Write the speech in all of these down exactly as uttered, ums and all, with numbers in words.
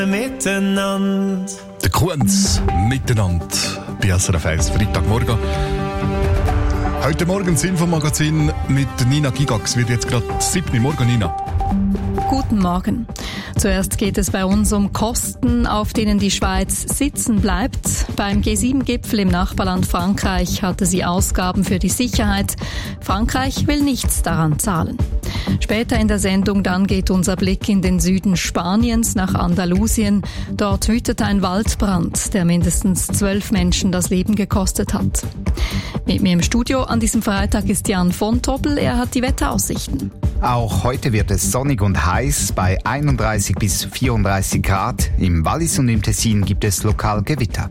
Miteinander. Der Kunz miteinander bei S R F eins, Freitagmorgen. Heute Morgen das Infomagazin mit Nina Gigax. Wird jetzt gerade sieben Uhr morgen, Nina. Guten Morgen. Zuerst geht es bei uns um Kosten, auf denen die Schweiz sitzen bleibt. Beim G sieben Gipfel im Nachbarland Frankreich hatte sie Ausgaben für die Sicherheit. Frankreich will nichts daran zahlen. Später in der Sendung dann geht unser Blick in den Süden Spaniens nach Andalusien. Dort wütet ein Waldbrand, der mindestens zwölf Menschen das Leben gekostet hat. Mit mir im Studio an diesem Freitag ist Jan von Tobel. Er hat die Wetteraussichten. Auch heute wird es sonnig und heiß bei einunddreißig bis vierunddreißig Grad. Im Wallis und im Tessin gibt es lokal Gewitter.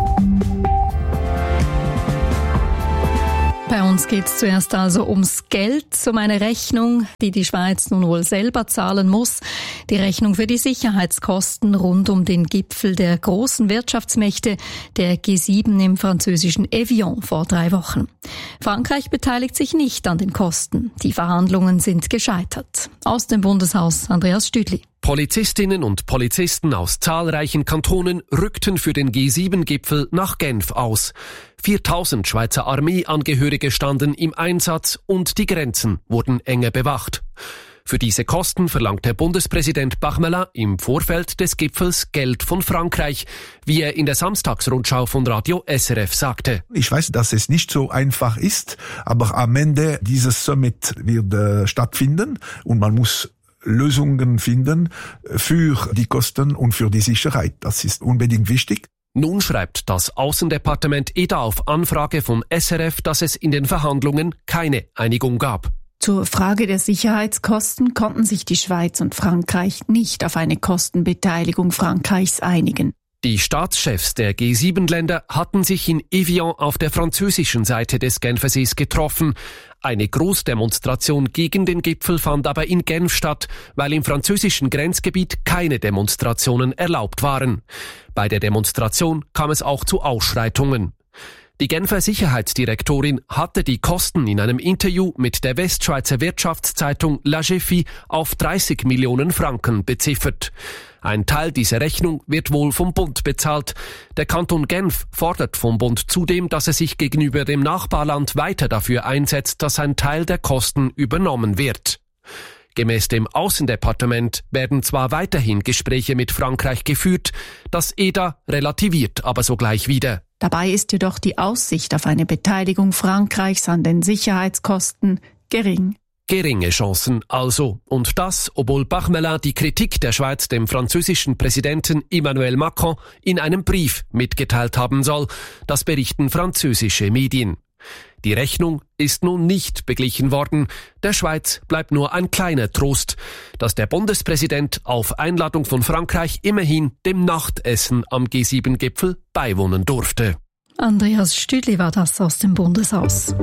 Bei uns geht es zuerst also ums Geld, um eine Rechnung, die die Schweiz nun wohl selber zahlen muss. Die Rechnung für die Sicherheitskosten rund um den Gipfel der großen Wirtschaftsmächte, der G sieben im französischen Evian vor drei Wochen. Frankreich beteiligt sich nicht an den Kosten. Die Verhandlungen sind gescheitert. Aus dem Bundeshaus Andreas Stüdli. Polizistinnen und Polizisten aus zahlreichen Kantonen rückten für den G sieben Gipfel nach Genf aus. viertausend Schweizer Armeeangehörige standen im Einsatz und die Grenzen wurden enger bewacht. Für diese Kosten verlangte Bundespräsident Bachmelin im Vorfeld des Gipfels Geld von Frankreich, wie er in der Samstagsrundschau von Radio S R F sagte. Ich weiß, dass es nicht so einfach ist, aber am Ende dieses Summit wird äh, stattfinden und man muss Lösungen finden für die Kosten und für die Sicherheit. Das ist unbedingt wichtig. Nun schreibt das Außendepartement E D A auf Anfrage von S R F, dass es in den Verhandlungen keine Einigung gab. Zur Frage der Sicherheitskosten konnten sich die Schweiz und Frankreich nicht auf eine Kostenbeteiligung Frankreichs einigen. Die Staatschefs der G sieben Länder hatten sich in Evian auf der französischen Seite des Genfersees getroffen. Eine Großdemonstration gegen den Gipfel fand aber in Genf statt, weil im französischen Grenzgebiet keine Demonstrationen erlaubt waren. Bei der Demonstration kam es auch zu Ausschreitungen. Die Genfer Sicherheitsdirektorin hatte die Kosten in einem Interview mit der Westschweizer Wirtschaftszeitung La Géfie auf dreißig Millionen Franken beziffert. Ein Teil dieser Rechnung wird wohl vom Bund bezahlt. Der Kanton Genf fordert vom Bund zudem, dass er sich gegenüber dem Nachbarland weiter dafür einsetzt, dass ein Teil der Kosten übernommen wird. Gemäß dem Außendepartement werden zwar weiterhin Gespräche mit Frankreich geführt, das E D A relativiert aber sogleich wieder. Dabei ist jedoch die Aussicht auf eine Beteiligung Frankreichs an den Sicherheitskosten gering. Geringe Chancen also. Und das, obwohl Bachmelin die Kritik der Schweiz dem französischen Präsidenten Emmanuel Macron in einem Brief mitgeteilt haben soll. Das berichten französische Medien. Die Rechnung ist nun nicht beglichen worden. Der Schweiz bleibt nur ein kleiner Trost, dass der Bundespräsident auf Einladung von Frankreich immerhin dem Nachtessen am G sieben Gipfel beiwohnen durfte. Andreas Stüdli war das aus dem Bundeshaus.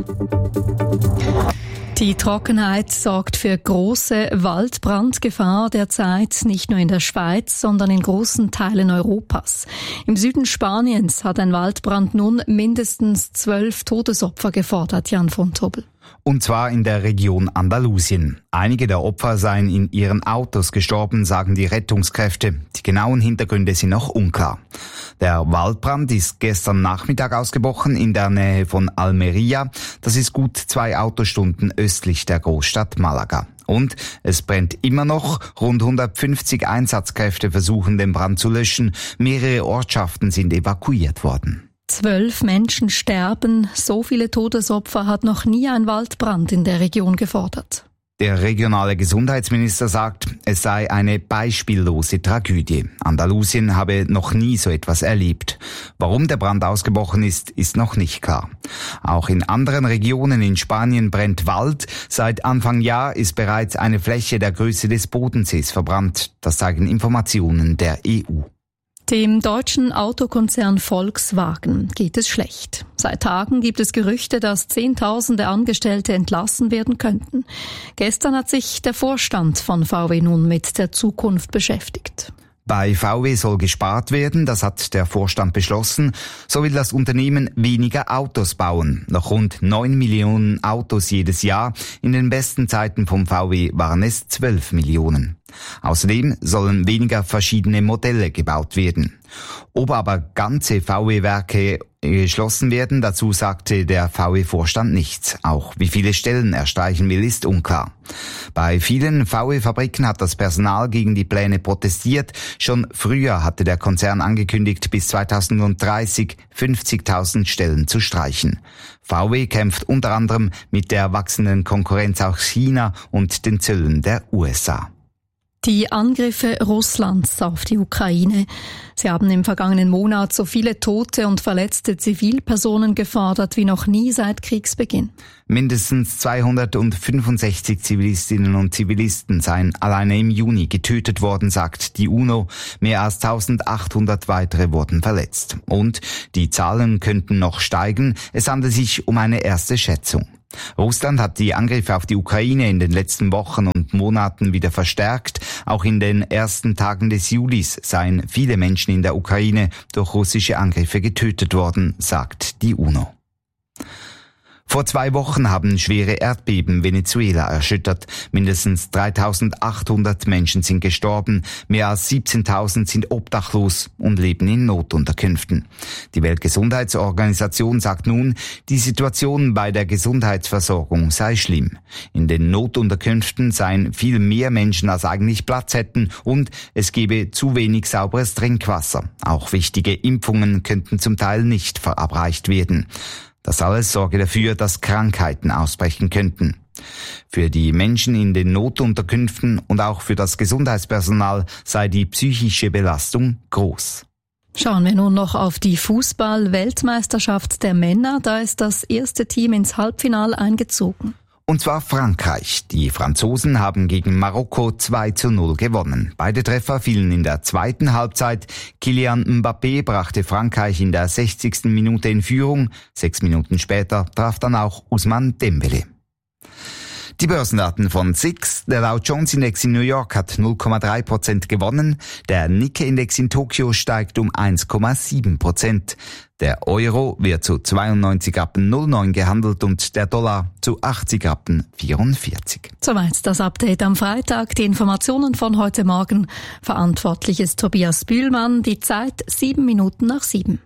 Die Trockenheit sorgt für große Waldbrandgefahr derzeit, nicht nur in der Schweiz, sondern in großen Teilen Europas. Im Süden Spaniens hat ein Waldbrand nun mindestens zwölf Todesopfer gefordert, Jan von Tobel. Und zwar in der Region Andalusien. Einige der Opfer seien in ihren Autos gestorben, sagen die Rettungskräfte. Die genauen Hintergründe sind noch unklar. Der Waldbrand ist gestern Nachmittag ausgebrochen in der Nähe von Almería. Das ist gut zwei Autostunden östlich der Großstadt Malaga. Und es brennt immer noch. Rund hundertfünfzig Einsatzkräfte versuchen, den Brand zu löschen. Mehrere Ortschaften sind evakuiert worden. Zwölf Menschen sterben. So viele Todesopfer hat noch nie ein Waldbrand in der Region gefordert. Der regionale Gesundheitsminister sagt, es sei eine beispiellose Tragödie. Andalusien habe noch nie so etwas erlebt. Warum der Brand ausgebrochen ist, ist noch nicht klar. Auch in anderen Regionen in Spanien brennt Wald. Seit Anfang Jahr ist bereits eine Fläche der Größe des Bodensees verbrannt. Das zeigen Informationen der E U. Dem deutschen Autokonzern Volkswagen geht es schlecht. Seit Tagen gibt es Gerüchte, dass Zehntausende Angestellte entlassen werden könnten. Gestern hat sich der Vorstand von V W nun mit der Zukunft beschäftigt. Bei V W soll gespart werden, das hat der Vorstand beschlossen. So will das Unternehmen weniger Autos bauen. Noch rund neun Millionen Autos jedes Jahr. In den besten Zeiten vom V W waren es zwölf Millionen. Außerdem sollen weniger verschiedene Modelle gebaut werden. Ob aber ganze V W-Werke geschlossen werden, dazu sagte der V W-Vorstand nichts. Auch wie viele Stellen er streichen will, ist unklar. Bei vielen V W-Fabriken hat das Personal gegen die Pläne protestiert. Schon früher hatte der Konzern angekündigt, bis zweitausenddreißig fünfzigtausend Stellen zu streichen. V W kämpft unter anderem mit der wachsenden Konkurrenz aus China und den Zöllen der U S A. Die Angriffe Russlands auf die Ukraine. Sie haben im vergangenen Monat so viele tote und verletzte Zivilpersonen gefordert wie noch nie seit Kriegsbeginn. Mindestens zweihundertfünfundsechzig Zivilistinnen und Zivilisten seien alleine im Juni getötet worden, sagt die UNO. Mehr als eintausendachthundert weitere wurden verletzt. Und die Zahlen könnten noch steigen. Es handelt sich um eine erste Schätzung. Russland hat die Angriffe auf die Ukraine in den letzten Wochen und Monaten wieder verstärkt. Auch in den ersten Tagen des Julis seien viele Menschen in der Ukraine durch russische Angriffe getötet worden, sagt die UNO. Vor zwei Wochen haben schwere Erdbeben Venezuela erschüttert. Mindestens dreitausendachthundert Menschen sind gestorben, mehr als siebzehntausend sind obdachlos und leben in Notunterkünften. Die Weltgesundheitsorganisation sagt nun, die Situation bei der Gesundheitsversorgung sei schlimm. In den Notunterkünften seien viel mehr Menschen, als eigentlich Platz hätten, und es gebe zu wenig sauberes Trinkwasser. Auch wichtige Impfungen könnten zum Teil nicht verabreicht werden. Das alles sorge dafür, dass Krankheiten ausbrechen könnten. Für die Menschen in den Notunterkünften und auch für das Gesundheitspersonal sei die psychische Belastung groß. Schauen wir nun noch auf die Fußball-Weltmeisterschaft der Männer. Da ist das erste Team ins Halbfinale eingezogen. Und zwar Frankreich. Die Franzosen haben gegen Marokko zwei zu null gewonnen. Beide Treffer fielen in der zweiten Halbzeit. Kylian Mbappé brachte Frankreich in der sechzigsten Minute in Führung. Sechs Minuten später traf dann auch Ousmane Dembélé. Die Börsendaten von S I X. Der Dow Jones Index in New York hat null Komma drei Prozent gewonnen. Der Nikkei-Index in Tokio steigt um eins Komma sieben Prozent. Der Euro wird zu zweiundneunzig Rappen null neun gehandelt und der Dollar zu achtzig Rappen vierundvierzig. Soweit das Update am Freitag. Die Informationen von heute Morgen. Verantwortlich ist Tobias Bühlmann. Die Zeit sieben Minuten nach sieben.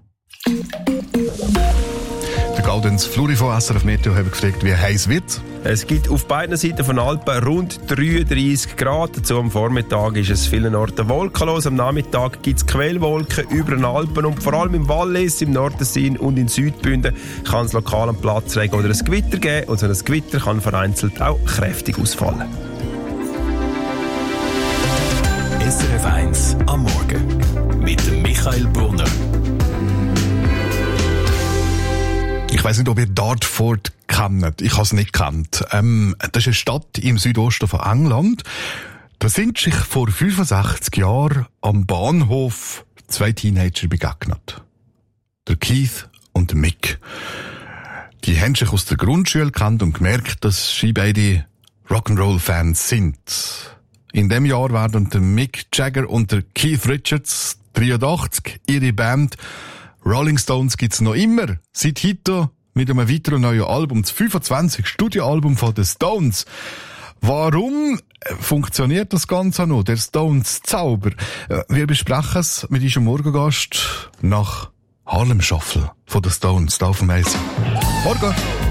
Der Gaudenz Fluri von S R F Meteo hat gefragt, wie heiß wird. Es gibt auf beiden Seiten von Alpen rund dreiunddreissig Grad. Dazu am Vormittag ist es vielen Orten wolkenlos. Am Nachmittag gibt es Quellwolken über den Alpen und vor allem im Wallis, im Nordessin und in Südbünden kann es lokal einen Platzregen oder ein Gewitter geben. Und so ein Gewitter kann vereinzelt auch kräftig ausfallen. S R F eins am Morgen mit dem Michael Brunner. Ich weiss nicht, ob ihr Dartford kennt. Ich habe es nicht gekannt. Ähm, das ist eine Stadt im Südosten von England. Da sind sich vor fünfundsechzig Jahren am Bahnhof zwei Teenager begegnet. Der Keith und der Mick. Die haben sich aus der Grundschule gekannt und gemerkt, dass sie beide Rock'n'Roll-Fans sind. In dem Jahr werden der Mick Jagger und der Keith Richards, dreiundachtzig, ihre Band Rolling Stones gibt's noch immer. Seit heute mit einem weiteren neuen Album, das fünfundzwanzigste Studioalbum von den Stones. Warum funktioniert das Ganze noch? Der Stones-Zauber. Wir besprechen es mit unserem Morgengast nach Harlem Shuffle von den Stones. Da auf dem Eis. Morgen!